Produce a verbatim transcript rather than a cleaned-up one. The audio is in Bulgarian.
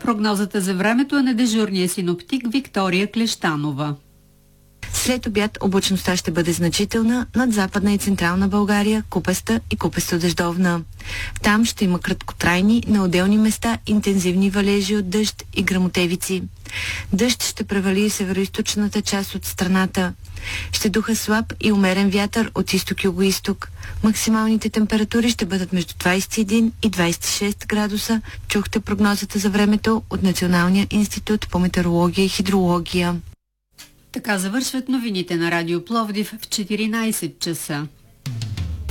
Прогнозата за времето е на дежурния синоптик Виктория Клещанова. След обяд облачността ще бъде значителна над Западна и Централна България, купеста и купесто-дъждовна. Там ще има краткотрайни, на отделни места интензивни валежи от дъжд и гръмотевици. Дъжд ще превали североизточната част от страната. Ще духа слаб и умерен вятър от изток-юго-исток. Максималните температури ще бъдат между двадесет и един и двадесет и шест градуса. Чухте прогнозата за времето от Националния институт по метеорология и хидрология. Така завършват новините на Радио Пловдив в четиринадесет часа.